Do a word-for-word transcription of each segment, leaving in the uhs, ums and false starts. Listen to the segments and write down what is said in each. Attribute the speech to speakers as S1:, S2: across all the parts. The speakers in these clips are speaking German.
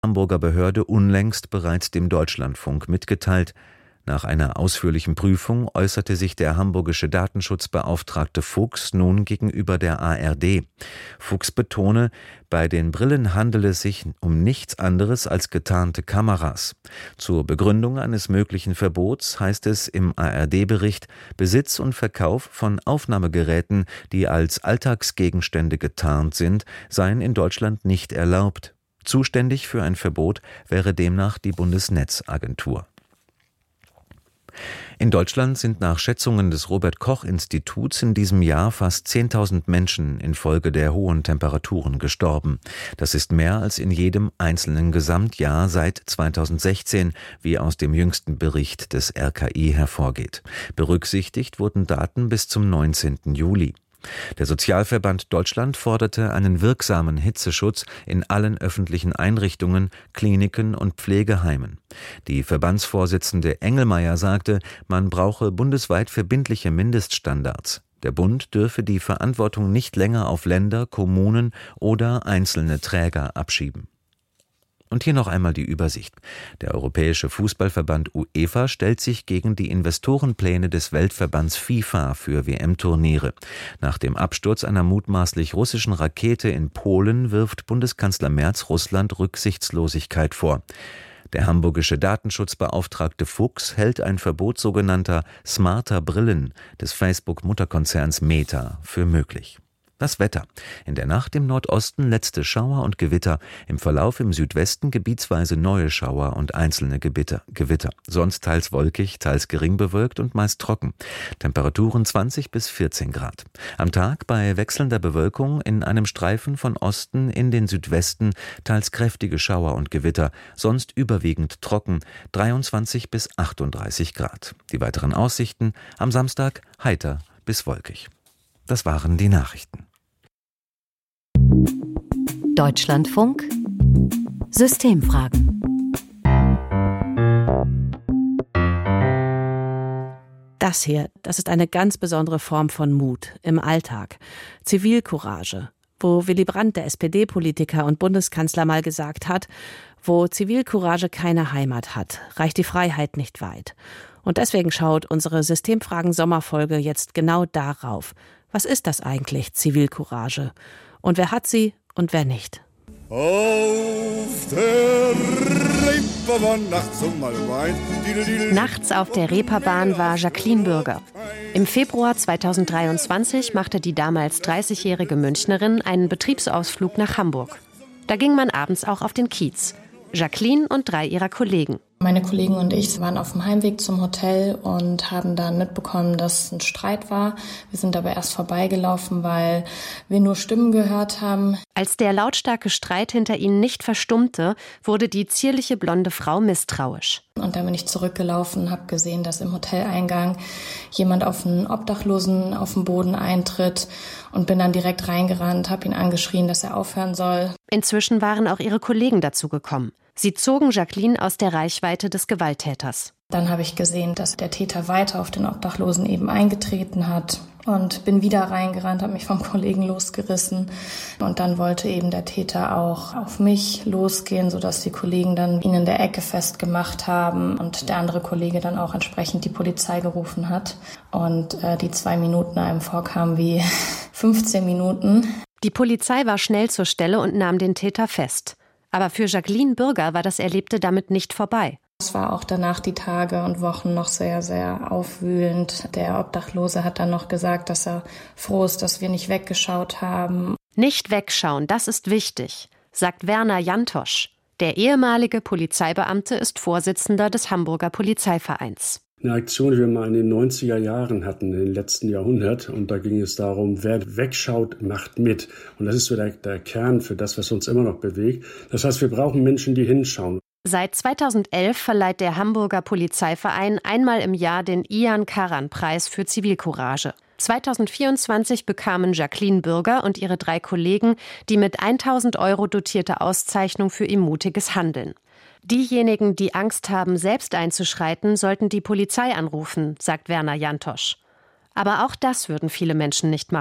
S1: Hamburger Behörde unlängst bereits dem Deutschlandfunk mitgeteilt. Nach einer ausführlichen Prüfung äußerte sich der hamburgische Datenschutzbeauftragte Fuchs nun gegenüber der A R D. Fuchs betone, bei den Brillen handele es sich um nichts anderes als getarnte Kameras. Zur Begründung eines möglichen Verbots heißt es im A R D-Bericht, Besitz und Verkauf von Aufnahmegeräten, die als Alltagsgegenstände getarnt sind, seien in Deutschland nicht erlaubt. Zuständig für ein Verbot wäre demnach die Bundesnetzagentur. In Deutschland sind nach Schätzungen des Robert-Koch-Instituts in diesem Jahr fast zehntausend Menschen infolge der hohen Temperaturen gestorben. Das ist mehr als in jedem einzelnen Gesamtjahr seit zweitausendsechzehn, wie aus dem jüngsten Bericht des R K I hervorgeht. Berücksichtigt wurden Daten bis zum neunzehnten Juli. Der Sozialverband Deutschland forderte einen wirksamen Hitzeschutz in allen öffentlichen Einrichtungen, Kliniken und Pflegeheimen. Die Verbandsvorsitzende Engelmeier sagte, man brauche bundesweit verbindliche Mindeststandards. Der Bund dürfe die Verantwortung nicht länger auf Länder, Kommunen oder einzelne Träger abschieben. Und hier noch einmal die Übersicht. Der Europäische Fußballverband UEFA stellt sich gegen die Investorenpläne des Weltverbands FIFA für W M-Turniere. Nach dem Absturz einer mutmaßlich russischen Rakete in Polen wirft Bundeskanzler Merz Russland Rücksichtslosigkeit vor. Der hamburgische Datenschutzbeauftragte Fuchs hält ein Verbot sogenannter smarter Brillen des Facebook-Mutterkonzerns Meta für möglich. Das Wetter. In der Nacht im Nordosten letzte Schauer und Gewitter, im Verlauf im Südwesten gebietsweise neue Schauer und einzelne Gewitter. Gewitter. Sonst teils wolkig, teils gering bewölkt und meist trocken. Temperaturen zwanzig bis vierzehn Grad. Am Tag bei wechselnder Bewölkung in einem Streifen von Osten in den Südwesten teils kräftige Schauer und Gewitter, sonst überwiegend trocken, dreiundzwanzig bis achtunddreißig Grad. Die weiteren Aussichten am Samstag heiter bis wolkig. Das waren die Nachrichten.
S2: Deutschlandfunk Systemfragen.
S3: Das hier, das ist eine ganz besondere Form von Mut im Alltag. Zivilcourage. Wo Willy Brandt, der S P D-Politiker und Bundeskanzler, mal gesagt hat, wo Zivilcourage keine Heimat hat, reicht die Freiheit nicht weit. Und deswegen schaut unsere Systemfragen-Sommerfolge jetzt genau darauf. Was ist das eigentlich, Zivilcourage? Und wer hat sie und wer nicht?
S4: Auf der Reeperbahn nachts um halb eins.
S2: Nachts auf der Reeperbahn war Jacqueline Bürger. Im Februar zweitausenddreiundzwanzig machte die damals dreißigjährige Münchnerin einen Betriebsausflug nach Hamburg. Da ging man abends auch auf den Kiez. Jacqueline und drei ihrer Kollegen.
S5: Meine Kollegen und ich waren auf dem Heimweg zum Hotel und haben dann mitbekommen, dass ein Streit war. Wir sind aber erst vorbeigelaufen, weil wir nur Stimmen gehört haben.
S2: Als der lautstarke Streit hinter ihnen nicht verstummte, wurde die zierliche blonde Frau misstrauisch.
S5: Und dann bin ich zurückgelaufen, habe gesehen, dass im Hoteleingang jemand auf einen Obdachlosen auf dem Boden eintritt und bin dann direkt reingerannt, habe ihn angeschrien, dass er aufhören soll.
S2: Inzwischen waren auch ihre Kollegen dazu gekommen. Sie zogen Jacqueline aus der Reichweite des Gewalttäters.
S5: Dann habe ich gesehen, dass der Täter weiter auf den Obdachlosen eben eingetreten hat und bin wieder reingerannt, habe mich vom Kollegen losgerissen. Und dann wollte eben der Täter auch auf mich losgehen, sodass die Kollegen dann ihn in der Ecke festgemacht haben und der andere Kollege dann auch entsprechend die Polizei gerufen hat. Und äh, die zwei Minuten einem vorkamen wie fünfzehn Minuten.
S2: Die Polizei war schnell zur Stelle und nahm den Täter fest. Aber für Jacqueline Bürger war das Erlebte damit nicht vorbei.
S5: Es war auch danach die Tage und Wochen noch sehr, sehr aufwühlend. Der Obdachlose hat dann noch gesagt, dass er froh ist, dass wir nicht weggeschaut haben.
S2: Nicht wegschauen, das ist wichtig, sagt Werner Jantosch. Der ehemalige Polizeibeamte ist Vorsitzender des Hamburger Polizeivereins.
S6: Eine Aktion, die wir mal in den neunziger Jahren hatten, im letzten Jahrhundert. Und da ging es darum, wer wegschaut, macht mit. Und das ist so der, der Kern für das, was uns immer noch bewegt. Das heißt, wir brauchen Menschen, die hinschauen.
S2: Seit zweitausendelf verleiht der Hamburger Polizeiverein einmal im Jahr den Ian-Karan-Preis für Zivilcourage. zweitausendvierundzwanzig bekamen Jacqueline Bürger und ihre drei Kollegen die mit tausend Euro dotierte Auszeichnung für ihr mutiges Handeln. Diejenigen, die Angst haben, selbst einzuschreiten, sollten die Polizei anrufen, sagt Werner Jantosch. Aber auch das würden viele Menschen nicht machen.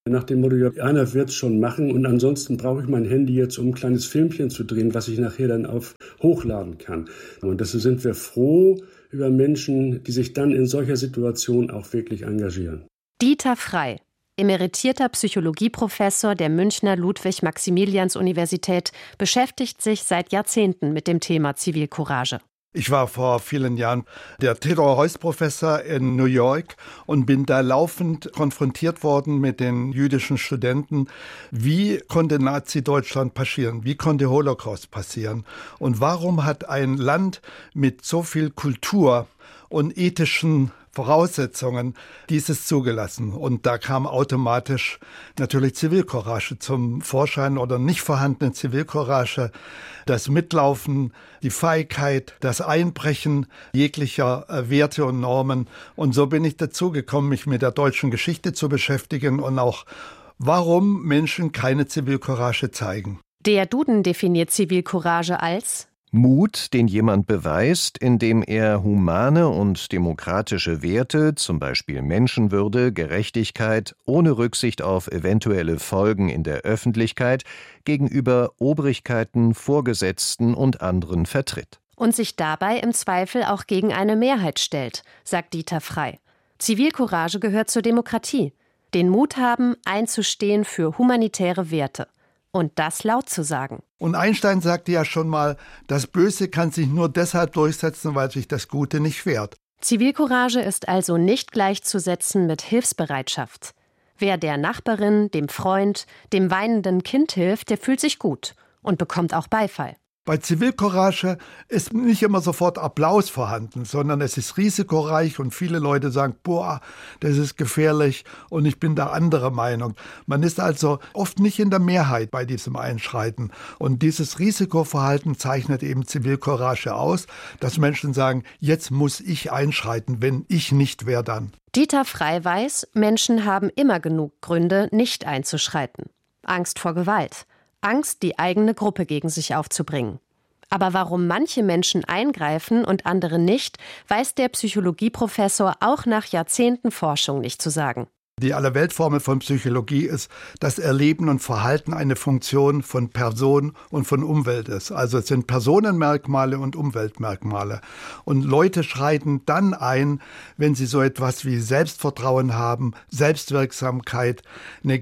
S6: Nach dem Motto, ja, einer wird es schon machen und ansonsten brauche ich mein Handy jetzt, um ein kleines Filmchen zu drehen, was ich nachher dann auf hochladen kann. Und deshalb sind wir froh über Menschen, die sich dann in solcher Situation auch wirklich engagieren.
S2: Dieter Frey, emeritierter Psychologieprofessor der Münchner Ludwig-Maximilians-Universität, beschäftigt sich seit Jahrzehnten mit dem Thema Zivilcourage.
S7: Ich war vor vielen Jahren der Theodor Heuss-Professor in New York und bin da laufend konfrontiert worden mit den jüdischen Studenten. Wie konnte Nazi-Deutschland passieren? Wie konnte Holocaust passieren? Und warum hat ein Land mit so viel Kultur und ethischen Voraussetzungen dieses zugelassen? Und da kam automatisch natürlich Zivilcourage zum Vorschein oder nicht vorhandene Zivilcourage, das Mitlaufen, die Feigheit, das Einbrechen jeglicher Werte und Normen. Und so bin ich dazu gekommen, mich mit der deutschen Geschichte zu beschäftigen und auch, warum Menschen keine Zivilcourage zeigen.
S2: Der Duden definiert Zivilcourage als
S8: Mut, den jemand beweist, indem er humane und demokratische Werte, zum Beispiel Menschenwürde, Gerechtigkeit, ohne Rücksicht auf eventuelle Folgen in der Öffentlichkeit, gegenüber Obrigkeiten, Vorgesetzten und anderen vertritt.
S2: Und sich dabei im Zweifel auch gegen eine Mehrheit stellt, sagt Dieter Frey. Zivilcourage gehört zur Demokratie. Den Mut haben, einzustehen für humanitäre Werte. Und das laut zu sagen.
S7: Und Einstein sagte ja schon mal, das Böse kann sich nur deshalb durchsetzen, weil sich das Gute nicht wehrt.
S2: Zivilcourage ist also nicht gleichzusetzen mit Hilfsbereitschaft. Wer der Nachbarin, dem Freund, dem weinenden Kind hilft, der fühlt sich gut und bekommt auch Beifall.
S7: Bei Zivilcourage ist nicht immer sofort Applaus vorhanden, sondern es ist risikoreich und viele Leute sagen, boah, das ist gefährlich und ich bin da anderer Meinung. Man ist also oft nicht in der Mehrheit bei diesem Einschreiten. Und dieses Risikoverhalten zeichnet eben Zivilcourage aus, dass Menschen sagen, jetzt muss ich einschreiten, wenn ich nicht, wer dann?
S2: Dieter Frey weiß, Menschen haben immer genug Gründe, nicht einzuschreiten. Angst vor Gewalt. Angst, die eigene Gruppe gegen sich aufzubringen. Aber warum manche Menschen eingreifen und andere nicht, weiß der Psychologieprofessor auch nach Jahrzehnten Forschung nicht zu sagen.
S7: Die Allerweltformel von Psychologie ist, dass Erleben und Verhalten eine Funktion von Person und von Umwelt ist. Also es sind Personenmerkmale und Umweltmerkmale. Und Leute schreiten dann ein, wenn sie so etwas wie Selbstvertrauen haben, Selbstwirksamkeit, eine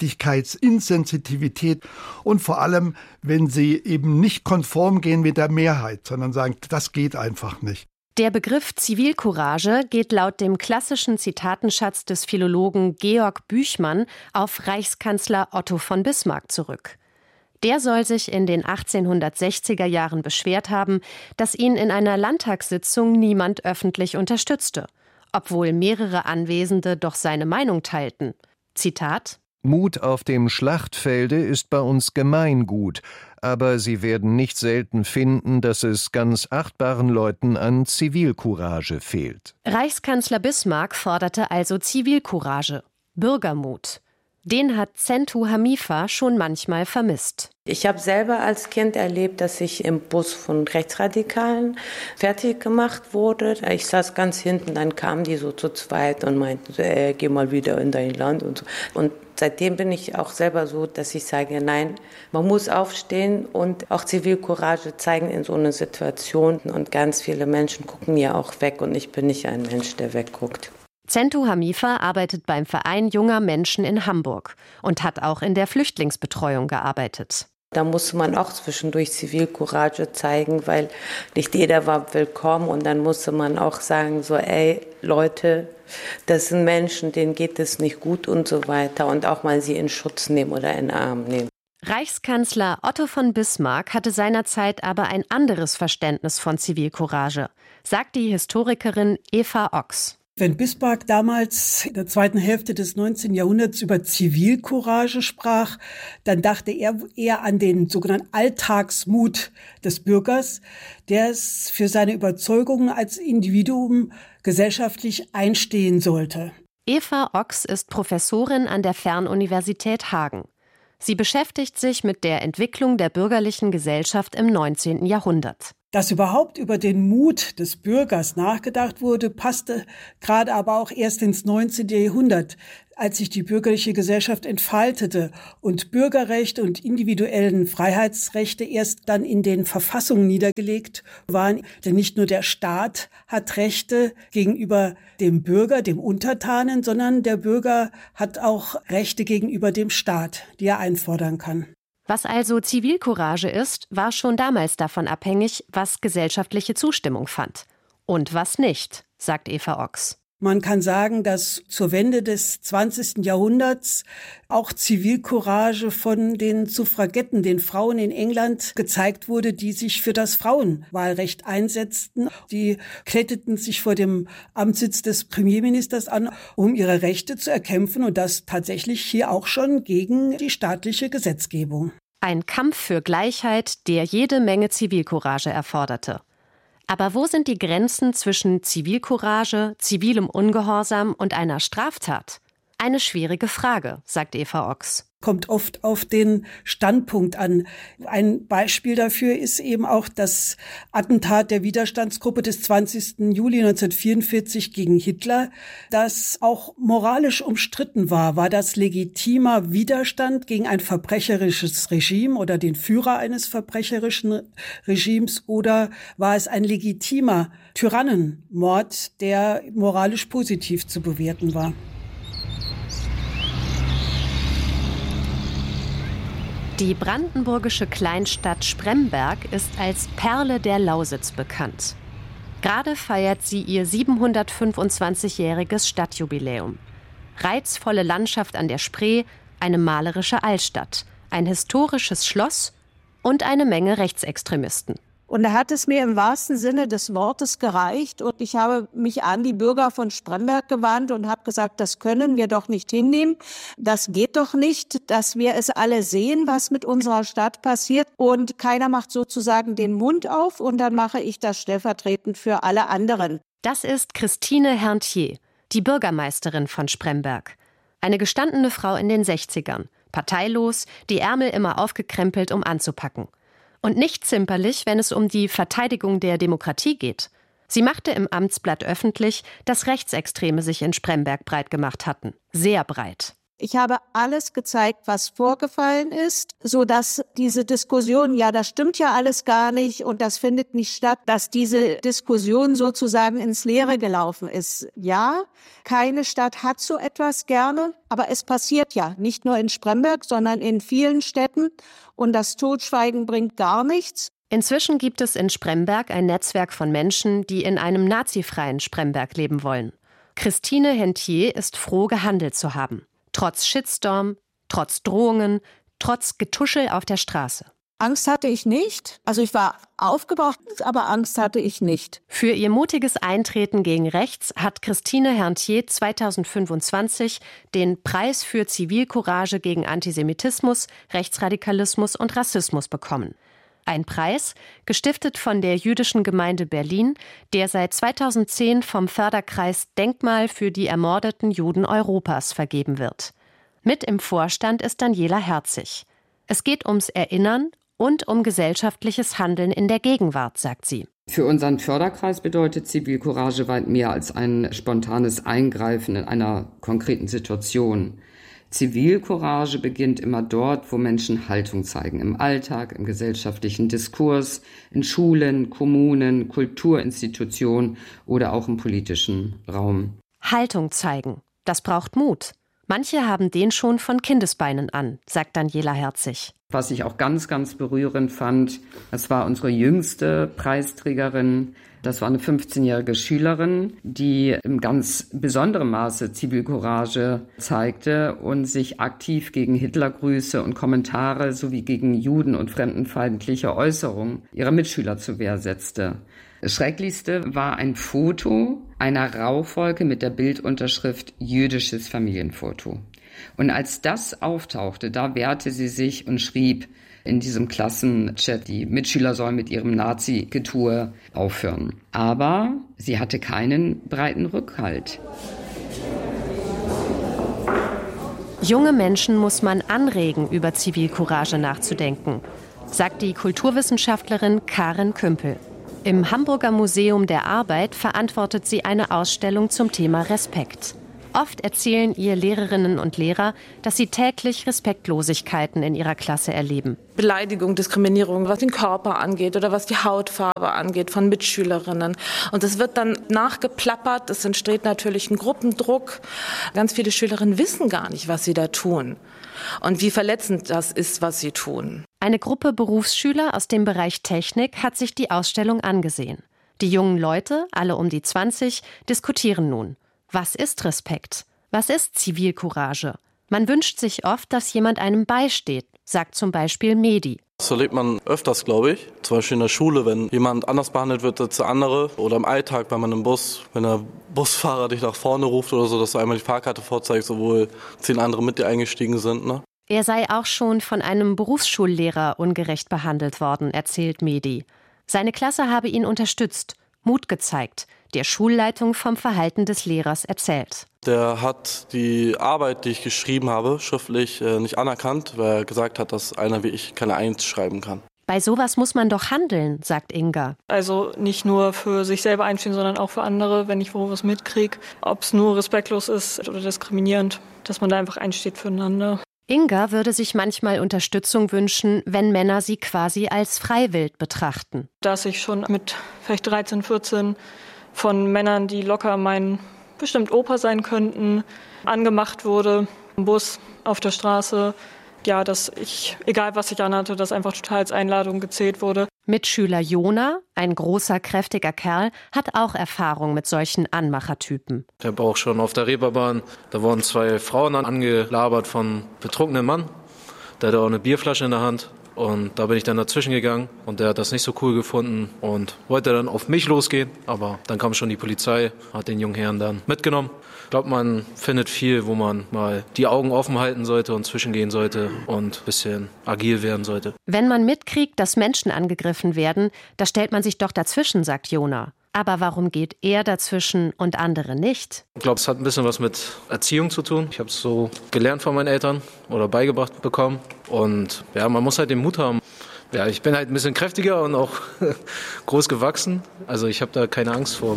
S7: Gerechtigkeitsinsensitivität und vor allem, wenn sie eben nicht konform gehen mit der Mehrheit, sondern sagen, das geht einfach nicht.
S2: Der Begriff Zivilcourage geht laut dem klassischen Zitatenschatz des Philologen Georg Büchmann auf Reichskanzler Otto von Bismarck zurück. Der soll sich in den achtzehnhundertsechziger Jahren beschwert haben, dass ihn in einer Landtagssitzung niemand öffentlich unterstützte, obwohl mehrere Anwesende doch seine Meinung teilten. Zitat:
S8: Mut auf dem Schlachtfelde ist bei uns Gemeingut, aber Sie werden nicht selten finden, dass es ganz achtbaren Leuten an Zivilcourage fehlt.
S2: Reichskanzler Bismarck forderte also Zivilcourage, Bürgermut. Den hat Zentu Hamifa schon manchmal vermisst.
S9: Ich habe selber als Kind erlebt, dass ich im Bus von Rechtsradikalen fertig gemacht wurde. Ich saß ganz hinten, dann kamen die so zu zweit und meinten, so, ey, geh mal wieder in dein Land und so. Und seitdem bin ich auch selber so, dass ich sage, nein, man muss aufstehen und auch Zivilcourage zeigen in so einer Situation. Und ganz viele Menschen gucken ja auch weg und ich bin nicht ein Mensch, der wegguckt.
S2: Zentu Hamifa arbeitet beim Verein junger Menschen in Hamburg und hat auch in der Flüchtlingsbetreuung gearbeitet.
S9: Da musste man auch zwischendurch Zivilcourage zeigen, weil nicht jeder war willkommen. Und dann musste man auch sagen, so, ey, Leute, das sind Menschen, denen geht es nicht gut und so weiter. Und auch mal sie in Schutz nehmen oder in den Arm nehmen.
S2: Reichskanzler Otto von Bismarck hatte seinerzeit aber ein anderes Verständnis von Zivilcourage, sagt die Historikerin Eva Ochs.
S10: Wenn Bismarck damals in der zweiten Hälfte des neunzehnten Jahrhunderts über Zivilcourage sprach, dann dachte er eher an den sogenannten Alltagsmut des Bürgers, der es für seine Überzeugungen als Individuum gesellschaftlich einstehen sollte.
S2: Eva Ochs ist Professorin an der Fernuniversität Hagen. Sie beschäftigt sich mit der Entwicklung der bürgerlichen Gesellschaft im neunzehnten Jahrhundert.
S10: Dass überhaupt über den Mut des Bürgers nachgedacht wurde, passte gerade aber auch erst ins neunzehnten Jahrhundert, als sich die bürgerliche Gesellschaft entfaltete und Bürgerrechte und individuellen Freiheitsrechte erst dann in den Verfassungen niedergelegt waren. Denn nicht nur der Staat hat Rechte gegenüber dem Bürger, dem Untertanen, sondern der Bürger hat auch Rechte gegenüber dem Staat, die er einfordern kann.
S2: Was also Zivilcourage ist, war schon damals davon abhängig, was gesellschaftliche Zustimmung fand. Und was nicht, sagt Eva Ochs.
S10: Man kann sagen, dass zur Wende des zwanzigsten Jahrhunderts auch Zivilcourage von den Suffragetten, den Frauen in England, gezeigt wurde, die sich für das Frauenwahlrecht einsetzten. Die kletteten sich vor dem Amtssitz des Premierministers an, um ihre Rechte zu erkämpfen, und das tatsächlich hier auch schon gegen die staatliche Gesetzgebung.
S2: Ein Kampf für Gleichheit, der jede Menge Zivilcourage erforderte. Aber wo sind die Grenzen zwischen Zivilcourage, zivilem Ungehorsam und einer Straftat? Eine schwierige Frage, sagt Eva Ochs.
S10: Kommt oft auf den Standpunkt an. Ein Beispiel dafür ist eben auch das Attentat der Widerstandsgruppe des zwanzigsten Juli neunzehnhundertvierundvierzig gegen Hitler, das auch moralisch umstritten war. War das legitimer Widerstand gegen ein verbrecherisches Regime oder den Führer eines verbrecherischen Regimes, oder war es ein legitimer Tyrannenmord, der moralisch positiv zu bewerten war?
S2: Die brandenburgische Kleinstadt Spremberg ist als Perle der Lausitz bekannt. Gerade feiert sie ihr siebenhundertfünfundzwanzigjähriges Stadtjubiläum. Reizvolle Landschaft an der Spree, eine malerische Altstadt, ein historisches Schloss und eine Menge Rechtsextremisten.
S11: Und da hat es mir im wahrsten Sinne des Wortes gereicht. Und ich habe mich an die Bürger von Spremberg gewandt und habe gesagt, das können wir doch nicht hinnehmen. Das geht doch nicht, dass wir es alle sehen, was mit unserer Stadt passiert. Und keiner macht sozusagen den Mund auf, und dann mache ich das stellvertretend für alle anderen.
S2: Das ist Christine Herntier, die Bürgermeisterin von Spremberg. Eine gestandene Frau in den sechzigern, parteilos, die Ärmel immer aufgekrempelt, um anzupacken. Und nicht zimperlich, wenn es um die Verteidigung der Demokratie geht. Sie machte im Amtsblatt öffentlich, dass Rechtsextreme sich in Spremberg breit gemacht hatten. Sehr breit.
S11: Ich habe alles gezeigt, was vorgefallen ist, sodass diese Diskussion, ja, das stimmt ja alles gar nicht und das findet nicht statt, dass diese Diskussion sozusagen ins Leere gelaufen ist. Ja, keine Stadt hat so etwas gerne, aber es passiert ja nicht nur in Spremberg, sondern in vielen Städten, und das Totschweigen bringt gar nichts.
S2: Inzwischen gibt es in Spremberg ein Netzwerk von Menschen, die in einem nazifreien Spremberg leben wollen. Christine Herntier ist froh, gehandelt zu haben. Trotz Shitstorm, trotz Drohungen, trotz Getuschel auf der Straße.
S11: Angst hatte ich nicht. Also ich war aufgebracht, aber Angst hatte ich nicht.
S2: Für ihr mutiges Eintreten gegen rechts hat Christine Herntier zweitausendfünfundzwanzig den Preis für Zivilcourage gegen Antisemitismus, Rechtsradikalismus und Rassismus bekommen. Ein Preis, gestiftet von der Jüdischen Gemeinde Berlin, der seit zweitausendzehn vom Förderkreis Denkmal für die ermordeten Juden Europas vergeben wird. Mit im Vorstand ist Daniela Herzig. Es geht ums Erinnern und um gesellschaftliches Handeln in der Gegenwart, sagt sie.
S12: Für unseren Förderkreis bedeutet Zivilcourage weit mehr als ein spontanes Eingreifen in einer konkreten Situation. Zivilcourage beginnt immer dort, wo Menschen Haltung zeigen, im Alltag, im gesellschaftlichen Diskurs, in Schulen, Kommunen, Kulturinstitutionen oder auch im politischen Raum.
S2: Haltung zeigen, das braucht Mut. Manche haben den schon von Kindesbeinen an, sagt Daniela Herzig.
S12: Was ich auch ganz, ganz berührend fand, das war unsere jüngste Preisträgerin. Das war eine fünfzehnjährige Schülerin, die im ganz besonderem Maße Zivilcourage zeigte und sich aktiv gegen Hitlergrüße und Kommentare sowie gegen Juden- und fremdenfeindliche Äußerungen ihrer Mitschüler zur Wehr setzte. Das Schrecklichste war ein Foto einer Rauchwolke mit der Bildunterschrift Jüdisches Familienfoto. Und als das auftauchte, da wehrte sie sich und schrieb in diesem Klassenchat, die Mitschüler sollen mit ihrem Nazi-Getue aufhören. Aber sie hatte keinen breiten Rückhalt.
S2: Junge Menschen muss man anregen, über Zivilcourage nachzudenken, sagt die Kulturwissenschaftlerin Karin Kümpel. Im Hamburger Museum der Arbeit verantwortet sie eine Ausstellung zum Thema Respekt. Oft erzählen ihr Lehrerinnen und Lehrer, dass sie täglich Respektlosigkeiten in ihrer Klasse erleben.
S13: Beleidigung, Diskriminierung, was den Körper angeht oder was die Hautfarbe angeht von Mitschülerinnen. Und es wird dann nachgeplappert, es entsteht natürlich ein Gruppendruck. Ganz viele Schülerinnen wissen gar nicht, was sie da tun und wie verletzend das ist, was sie tun.
S2: Eine Gruppe Berufsschüler aus dem Bereich Technik hat sich die Ausstellung angesehen. Die jungen Leute, alle um die zwanzig, diskutieren nun. Was ist Respekt? Was ist Zivilcourage? Man wünscht sich oft, dass jemand einem beisteht, sagt zum Beispiel Mehdi.
S14: Das erlebt man öfters, glaube ich. Zum Beispiel in der Schule, wenn jemand anders behandelt wird als der andere. Oder im Alltag, wenn man im Bus, wenn der Busfahrer dich nach vorne ruft oder so, dass du einmal die Fahrkarte vorzeigst, obwohl zehn andere mit dir eingestiegen sind. Ne?
S2: Er sei auch schon von einem Berufsschullehrer ungerecht behandelt worden, erzählt Mehdi. Seine Klasse habe ihn unterstützt, Mut gezeigt, der Schulleitung vom Verhalten des Lehrers erzählt.
S14: Der hat die Arbeit, die ich geschrieben habe, schriftlich nicht anerkannt, weil er gesagt hat, dass einer wie ich keine Eins schreiben kann.
S2: Bei sowas muss man doch handeln, sagt Inga.
S15: Also nicht nur für sich selber einstehen, sondern auch für andere, wenn ich wo was mitkriege. Ob es nur respektlos ist oder diskriminierend, dass man da einfach einsteht füreinander.
S2: Inga würde sich manchmal Unterstützung wünschen, wenn Männer sie quasi als Freiwild betrachten.
S15: Dass ich schon mit vielleicht dreizehn, vierzehn von Männern, die locker mein bestimmt Opa sein könnten, angemacht wurde, im Bus, auf der Straße. Ja, dass ich, egal was ich anhatte, das einfach total als Einladung gezählt wurde.
S2: Mitschüler Jona, ein großer, kräftiger Kerl, hat auch Erfahrung mit solchen Anmachertypen.
S16: Ich habe auch schon auf der Reeperbahn, da wurden zwei Frauen angelabert von betrunkenen Mann. Der hatte auch eine Bierflasche in der Hand. Und da bin ich dann dazwischen gegangen und der hat das nicht so cool gefunden und wollte dann auf mich losgehen. Aber dann kam schon die Polizei, hat den jungen Herrn dann mitgenommen. Ich glaube, man findet viel, wo man mal die Augen offen halten sollte und zwischengehen sollte und ein bisschen agil werden sollte.
S2: Wenn man mitkriegt, dass Menschen angegriffen werden, da stellt man sich doch dazwischen, sagt Jona. Aber warum geht er dazwischen und andere nicht?
S16: Ich glaube, es hat ein bisschen was mit Erziehung zu tun. Ich habe es so gelernt von meinen Eltern oder beigebracht bekommen. Und ja, man muss halt den Mut haben. Ja, ich bin halt ein bisschen kräftiger und auch groß gewachsen. Also ich habe da keine Angst vor.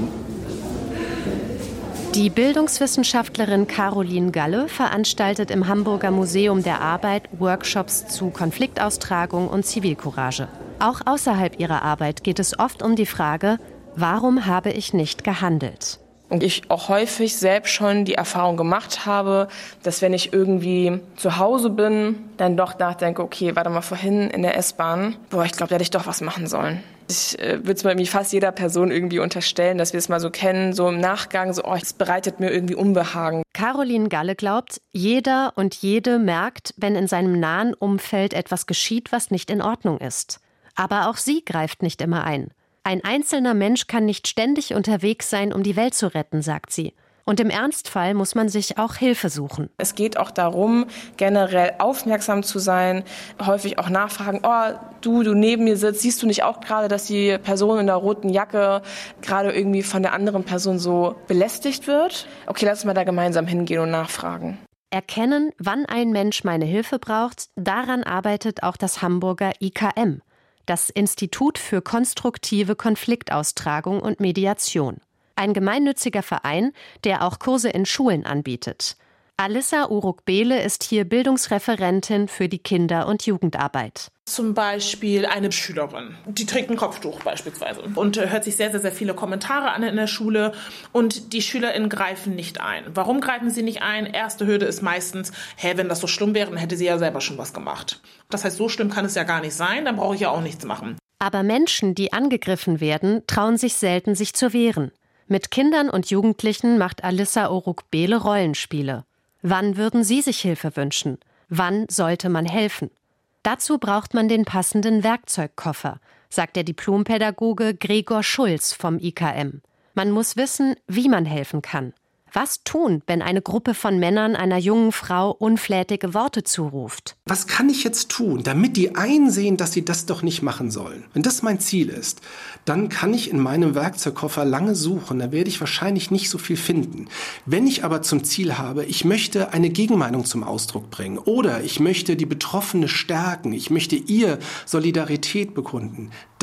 S2: Die Bildungswissenschaftlerin Caroline Galle veranstaltet im Hamburger Museum der Arbeit Workshops zu Konfliktaustragung und Zivilcourage. Auch außerhalb ihrer Arbeit geht es oft um die Frage, warum habe ich nicht gehandelt?
S17: Und ich auch häufig selbst schon die Erfahrung gemacht habe, dass wenn ich irgendwie zu Hause bin, dann doch nachdenke, okay, warte mal, vorhin in der S-Bahn, boah, ich glaube, da hätte ich doch was machen sollen. Ich äh, würde es mal irgendwie fast jeder Person irgendwie unterstellen, dass wir es mal so kennen, so im Nachgang, so, oh, es bereitet mir irgendwie Unbehagen.
S2: Caroline Galle glaubt, jeder und jede merkt, wenn in seinem nahen Umfeld etwas geschieht, was nicht in Ordnung ist. Aber auch sie greift nicht immer ein. Ein einzelner Mensch kann nicht ständig unterwegs sein, um die Welt zu retten, sagt sie. Und im Ernstfall muss man sich auch Hilfe suchen.
S17: Es geht auch darum, generell aufmerksam zu sein, häufig auch nachfragen, oh, du, du neben mir sitzt, siehst du nicht auch gerade, dass die Person in der roten Jacke gerade irgendwie von der anderen Person so belästigt wird? Okay, lass uns mal da gemeinsam hingehen und nachfragen.
S2: Erkennen, wann ein Mensch meine Hilfe braucht, daran arbeitet auch das Hamburger I K M. Das Institut für konstruktive Konfliktaustragung und Mediation. Ein gemeinnütziger Verein, der auch Kurse in Schulen anbietet. Alissa Uruk-Behle ist hier Bildungsreferentin für die Kinder- und Jugendarbeit.
S18: Zum Beispiel eine Schülerin, die trägt ein Kopftuch beispielsweise und hört sich sehr, sehr, sehr viele Kommentare an in der Schule und die SchülerInnen greifen nicht ein. Warum greifen sie nicht ein? Erste Hürde ist meistens, hä, wenn das so schlimm wäre, dann hätte sie ja selber schon was gemacht. Das heißt, so schlimm kann es ja gar nicht sein, dann brauche ich ja auch nichts machen.
S2: Aber Menschen, die angegriffen werden, trauen sich selten, sich zu wehren. Mit Kindern und Jugendlichen macht Alissa Uruk-Behle Rollenspiele. Wann würden Sie sich Hilfe wünschen? Wann sollte man helfen? Dazu braucht man den passenden Werkzeugkoffer, sagt der Diplompädagoge Gregor Schulz vom I K M. Man muss wissen, wie man helfen kann. Was tun, wenn eine Gruppe von Männern einer jungen Frau unflätige Worte zuruft?
S19: Was kann ich jetzt tun, damit die einsehen, dass sie das doch nicht machen sollen? Wenn das mein Ziel ist, dann kann ich in meinem Werkzeugkoffer lange suchen, da werde ich wahrscheinlich nicht so viel finden. Wenn ich aber zum Ziel habe, ich möchte eine Gegenmeinung zum Ausdruck bringen oder ich möchte die Betroffene stärken, ich möchte ihr Solidarität bekunden, dann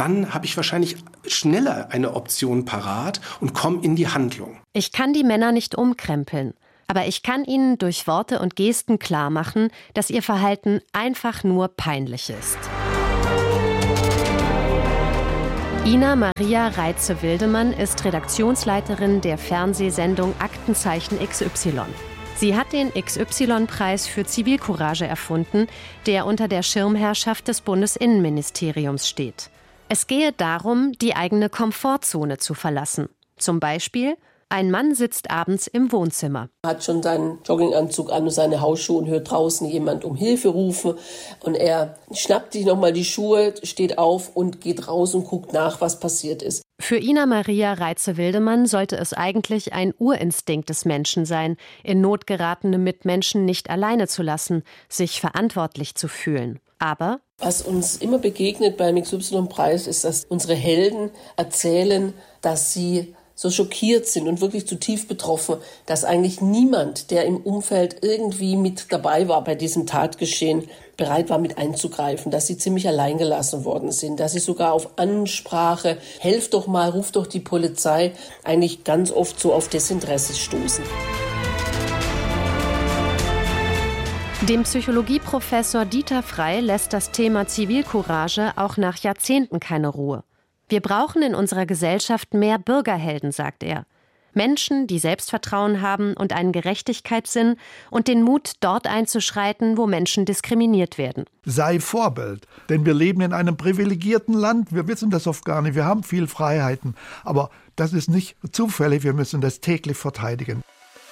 S19: dann habe ich wahrscheinlich schneller eine Option parat und komme in die Handlung.
S2: Ich kann die Männer nicht umkrempeln, aber ich kann ihnen durch Worte und Gesten klarmachen, dass ihr Verhalten einfach nur peinlich ist. Ina Maria Reitze-Wildemann ist Redaktionsleiterin der Fernsehsendung Aktenzeichen X Y. Sie hat den X Y-Preis für Zivilcourage erfunden, der unter der Schirmherrschaft des Bundesinnenministeriums steht. Es gehe darum, die eigene Komfortzone zu verlassen. Zum Beispiel: Ein Mann sitzt abends im Wohnzimmer.
S20: Er hat schon seinen Jogginganzug an und seine Hausschuhe und hört draußen jemand um Hilfe rufen. Und er schnappt sich nochmal die Schuhe, steht auf und geht raus und guckt nach, was passiert ist.
S2: Für Ina Maria Reitze-Wildemann sollte es eigentlich ein Urinstinkt des Menschen sein, in Not geratene Mitmenschen nicht alleine zu lassen, sich verantwortlich zu fühlen. Aber
S20: was uns immer begegnet beim X Y-Preis ist, dass unsere Helden erzählen, dass sie so schockiert sind und wirklich zutiefst betroffen, dass eigentlich niemand, der im Umfeld irgendwie mit dabei war bei diesem Tatgeschehen, bereit war, mit einzugreifen, dass sie ziemlich allein gelassen worden sind, dass sie sogar auf Ansprache, helft doch mal, ruft doch die Polizei, eigentlich ganz oft so auf Desinteresse stoßen.
S2: Dem Psychologieprofessor Dieter Frey lässt das Thema Zivilcourage auch nach Jahrzehnten keine Ruhe. Wir brauchen in unserer Gesellschaft mehr Bürgerhelden, sagt er. Menschen, die Selbstvertrauen haben und einen Gerechtigkeitssinn und den Mut, dort einzuschreiten, wo Menschen diskriminiert werden.
S7: Sei Vorbild, denn wir leben in einem privilegierten Land. Wir wissen das oft gar nicht. Wir haben viel Freiheiten. Aber das ist nicht zufällig. Wir müssen das täglich verteidigen.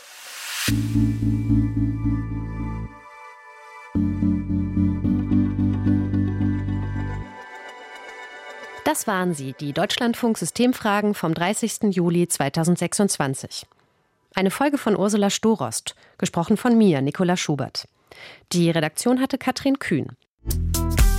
S2: Das waren sie, die Deutschlandfunk-Systemfragen vom dreißigsten Juli zweitausendsechsundzwanzig. Eine Folge von Ursula Storost, gesprochen von mir, Nicola Schubert. Die Redaktion hatte Katrin Kühn.